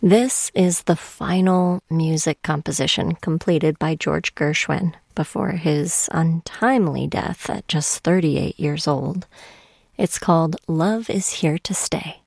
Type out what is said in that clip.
This is the final music composition completed by George Gershwin before his untimely death at just 38 years old. It's called Love Is Here to Stay.